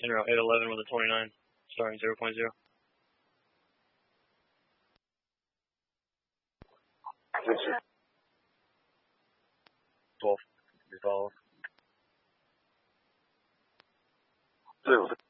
Route 811 with a 29, starting 0.0. 12, resolve. 对。